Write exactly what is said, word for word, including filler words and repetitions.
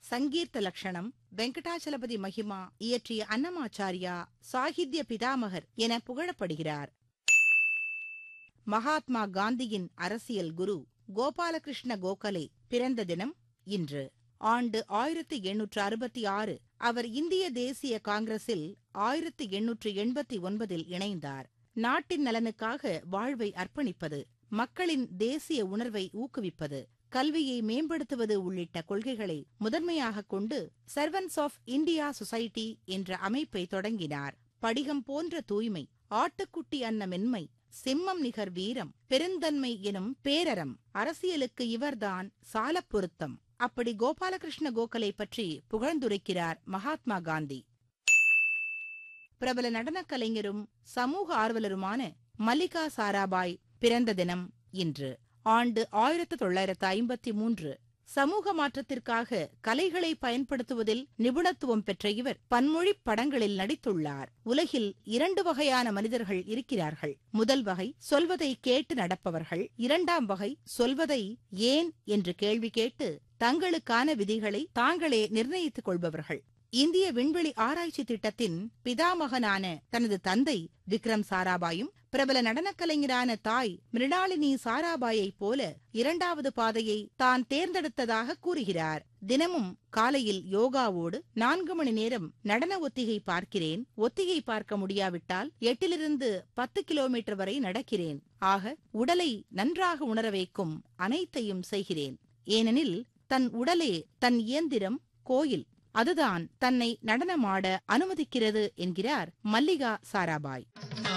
சங்கீர்த்த லக்ஷணம், வெங்கடாச்சலபதி மகிமா இயற்றிய அன்னமாச்சாரியா சாகித்ய பிதாமகர் என புகழப்படுகிறார். மகாத்மா காந்தியின் அரசியல் குரு கோபாலகிருஷ்ண கோகலே பிறந்த தினம் இன்று. ஆண்டு ஆயிரத்தி எண்ணூற்று அறுபத்தி ஆறு. அவர் இந்திய தேசிய காங்கிரஸில் ஆயிரத்தி எண்ணூற்று எண்பத்தி ஒன்பதில் இணைந்தார். நாட்டின் நலனுக்காக வாழ்வை அர்ப்பணிப்பது, மக்களின் தேசிய உணர்வை ஊக்குவிப்பது, கல்வியை மேம்படுத்துவது உள்ளிட்ட கொள்கைகளை முதன்மையாக கொண்டு சர்வன்ட்ஸ் ஆஃப் இந்தியா சொசைட்டி என்ற அமைப்பை தொடங்கினார். படிகம் போன்ற தூய்மை, ஆட்டுக்குட்டி அன்ன மென்மை, சிம்மம் நிகர் வீரம், பெருந்தன்மை எனும் பேரறம், அரசியலுக்கு இவர்தான் சாலப் பொருத்தம். அப்படி கோபாலகிருஷ்ண கோகலே பற்றி புகழ்ந்துரைக்கிறார் மகாத்மா காந்தி. பிரபல நடனக் கலைஞரும் சமூக ஆர்வலருமான மல்லிகா சாராபாய் பிறந்த தினம் இன்று. ஆண்டு ஆயிரத்து தொள்ளாயிரத்து ஐம்பத்தி மூன்று. சமூக மாற்றத்திற்காக கலைகளை பயன்படுத்துவதில் நிபுணத்துவம் பெற்ற இவர் பன்மொழிப் படங்களில் நடித்துள்ளார். உலகில் இரண்டு வகையான மனிதர்கள் இருக்கிறார்கள். முதல் வகை சொல்வதை கேட்டு நடப்பவர்கள். இரண்டாம் வகை சொல்வதை ஏன் என்று கேள்வி கேட்டு தங்களுக்கான விதிகளை தாங்களே நிர்ணயித்துக் கொள்பவர்கள். இந்திய விண்வெளி ஆராய்ச்சி திட்டத்தின் பிதாமகனான தனது தந்தை விக்ரம் சாராபாயும், பிரபல நடனக் கலைஞரான தாய் மிருணாளினி சாராபாயைப் போல இரண்டாவது பாதையை தான் தேர்ந்தெடுத்ததாக கூறுகிறார். தினமும் காலையில் யோகாவோடு நான்கு மணி நேரம் நடன ஒத்திகை பார்க்கிறேன். ஒத்திகை பார்க்க முடியாவிட்டால் எட்டிலிருந்து பத்து கிலோமீட்டர் வரை நடக்கிறேன். ஆக உடலை நன்றாக உணர வைக்கும் அனைத்தையும் செய்கிறேன். ஏனெனில் தன் உடலே தன் இயந்திரம், கோயில். அதுதான் தன்னை நடனமாட அனுமதிக்கிறது என்கிறார் மல்லிகா சாராபாய்.